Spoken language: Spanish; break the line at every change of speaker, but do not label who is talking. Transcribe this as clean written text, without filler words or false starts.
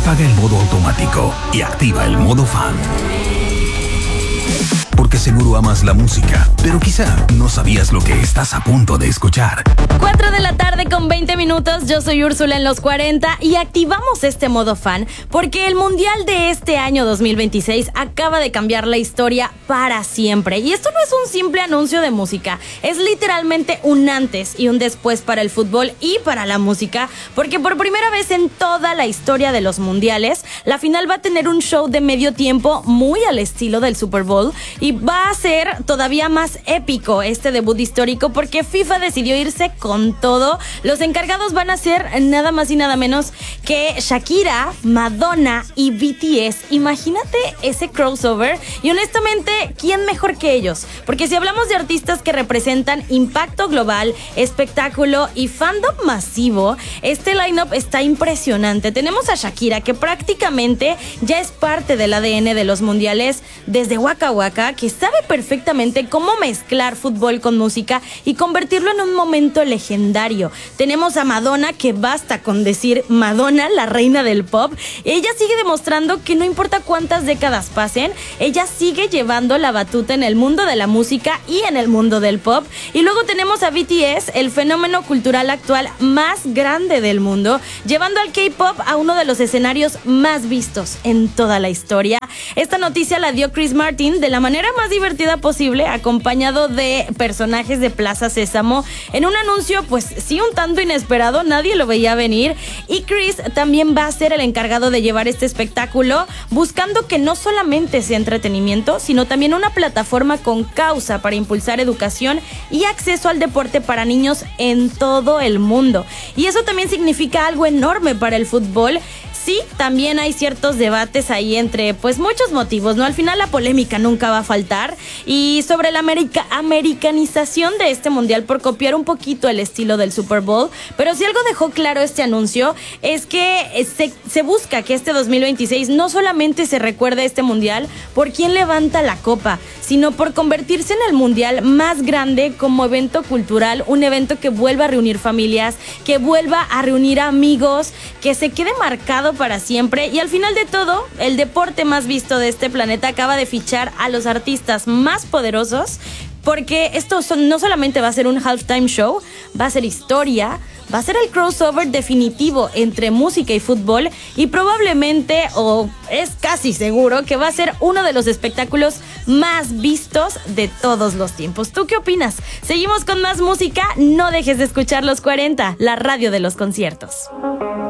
Apaga el modo automático y activa el modo fan. Porque seguro amas la música, pero quizá no sabías lo que estás a punto de escuchar.
4 de la tarde con 20 minutos, yo soy Úrsula en los 40 y activamos este modo fan porque el Mundial de este año 2026 acaba de cambiar la historia para siempre. Y esto no es un simple anuncio de música, es literalmente un antes y un después para el fútbol y para la música, porque por primera vez en toda la historia de los mundiales, la final va a tener un show de medio tiempo muy al estilo del Super Bowl y va a ser todavía más épico este debut histórico porque FIFA decidió irse con todo. Los encargados van a ser nada más y nada menos que Shakira, Madonna y BTS. Imagínate ese crossover y honestamente, ¿quién mejor que ellos? Porque si hablamos de artistas que representan impacto global, espectáculo y fandom masivo, este lineup está impresionante. Tenemos a Shakira, que prácticamente ya es parte del ADN de los mundiales desde Waka Waka, que sabe perfectamente cómo mezclar fútbol con música y convertirlo en un momento legendario. Tenemos a Madonna, que basta con decir Madonna, la reina del pop. Ella sigue demostrando que no importa cuántas décadas pasen, ella sigue llevando la batuta en el mundo de la música y en el mundo del pop. Y luego tenemos a BTS, el fenómeno cultural actual más grande del mundo, llevando al K-pop a uno de los escenarios más vistos en toda la historia. Esta noticia la dio Chris Martin de la manera más divertida posible, acompañado de personajes de Plaza Sésamo, en un anuncio pues sí un tanto inesperado, nadie lo veía venir, y Chris también va a ser el encargado de llevar este espectáculo, buscando que no solamente sea entretenimiento, sino también una plataforma con causa para impulsar educación y acceso al deporte para niños en todo el mundo. Y eso también significa algo enorme para el fútbol. Sí, también hay ciertos debates ahí entre pues muchos motivos, ¿no? Al final la polémica nunca va a faltar, y sobre la americanización de este mundial por copiar un poquito el estilo del Super Bowl. Pero si algo dejó claro este anuncio es que se busca que este 2026 no solamente se recuerde este mundial por quién levanta la copa, sino por convertirse en el mundial más grande como evento cultural, un evento que vuelva a reunir familias, que vuelva a reunir amigos, que se quede marcado para siempre. Y al final de todo, el deporte más visto de este planeta acaba de fichar a los artistas más poderosos, porque esto no solamente va a ser un halftime show, va a ser historia, va a ser el crossover definitivo entre música y fútbol, y probablemente, o es casi seguro, que va a ser uno de los espectáculos más vistos de todos los tiempos. ¿Tú qué opinas? Seguimos con más música, no dejes de escuchar Los 40, la radio de los conciertos.